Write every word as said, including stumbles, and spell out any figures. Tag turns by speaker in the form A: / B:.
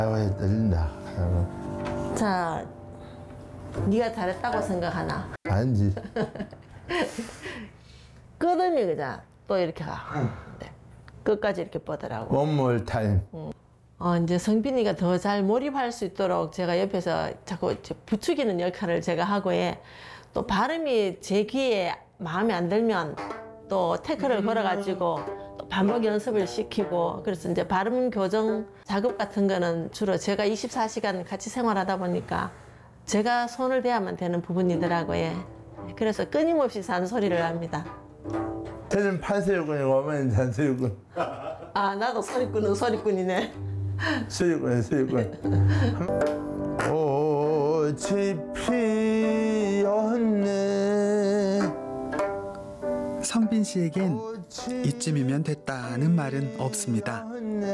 A: 아유, 떨린다. 아유.
B: 자, 네가 잘했다고 생각하나?
A: 아니지.
B: 끝음이 그자 또 이렇게 가. 네. 끝까지 이렇게 뻗으라고.
A: One more time.
B: 어, 이제 성빈이가 더 잘 몰입할 수 있도록 제가 옆에서 자꾸 이제 부추기는 역할을 제가 하고 해. 또 발음이 제 귀에 마음에 안 들면 또 태클을 걸어가지고 또 반복 연습을 시키고, 그래서 이제 발음 교정 작업 같은 거는 주로 제가 이십사 시간 같이 생활하다 보니까 제가 손을 대야만 되는 부분이더라고요. 그래서 끊임없이 잔소리를 합니다.
A: 저는 판소리꾼이고 어머니는 잔소리꾼.
B: 아, 나도 소리꾼은 소리꾼이네.
A: 소리꾼, 소리꾼. 꽃이 피었네.
C: 성빈 씨에겐 이쯤이면 됐다는 말은 없습니다.